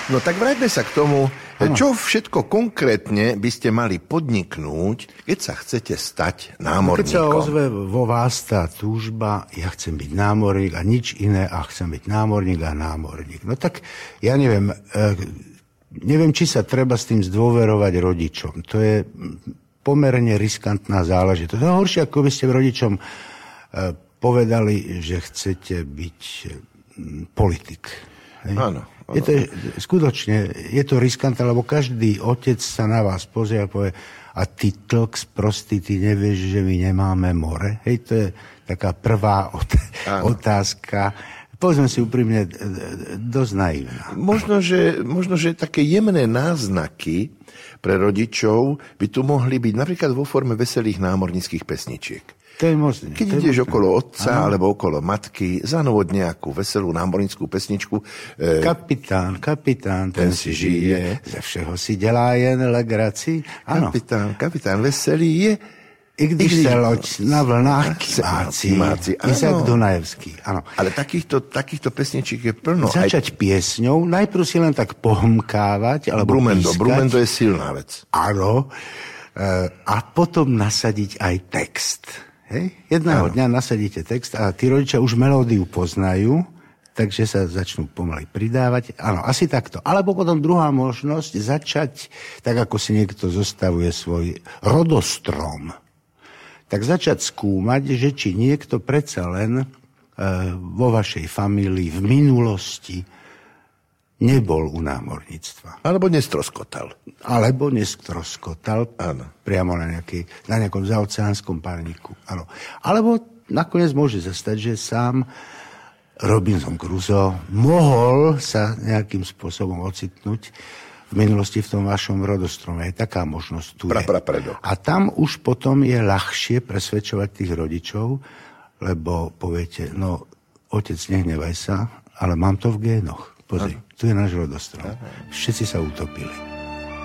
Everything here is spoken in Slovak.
No tak vráťme sa k tomu, čo všetko konkrétne by ste mali podniknúť, keď sa chcete stať námorníkom. Keď sa ozve vo vás tá túžba, ja chcem byť námorník a nič iné a chcem byť námorník a námorník. No tak ja neviem, či sa treba s tým zdôverovať rodičom. To je pomerne riskantná záležitosť. To je horšie, ako by ste rodičom povedali, že chcete byť politik. Áno. Skutočne je to riskantné, lebo každý otec sa na vás pozrie a povie, a ty tlk sprostý, ty nevieš, že my nemáme more? Hej, to je taká prvá otázka. Povedzme si úprimne, dosť naivná. Možno, že také jemné náznaky pre rodičov by tu mohli byť napríklad vo forme veselých námorníckych pesničiek. To je možné. Keď ideš okolo otca alebo okolo matky, zanúvod nejakú veselú námornickú pesničku. Kapitán, ten si žije, ze všeho si dělá jen legraci. Kapitán veselý je, i když se loď na vlnách kymáci. Izák Dunajevský, áno. Ale takýchto pesničiek je plno. Začať piesňou, najprv si len tak pohmkávať, alebo pískať. Brumendo je silná vec. Áno. A potom nasadiť aj text. Hej? Jedného dňa nasadíte text a tí rodičia už melódiu poznajú, takže sa začnú pomaly pridávať. Áno, asi takto. Alebo potom druhá možnosť začať, tak ako si niekto zostavuje svoj rodostrom, tak začať skúmať, že či niekto predsa len vo vašej famílii v minulosti nebol u námorníctva. Alebo nestroskotal. Áno. Priamo na nejakom zaoceánskom párniku. Áno. Alebo nakoniec môže zastať, že sám Robinson Crusoe mohol sa nejakým spôsobom ocitnúť v minulosti v tom vašom rodostrome. Je taká možnosť tu je. A tam už potom je ľahšie presvedčovať tých rodičov, lebo poviete, no otec, nehnevaj sa, ale mám to v génoch. Pozri, tu je náš rodostrom. Všetci sa utopili.